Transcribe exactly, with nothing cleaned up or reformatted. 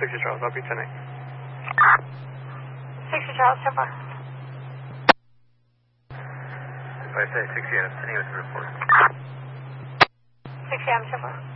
sixty Charles, I'll be ten eight. sixty Charles, ten four. If I say sixty, I'm ten eight with the report. sixty, I'm ten four.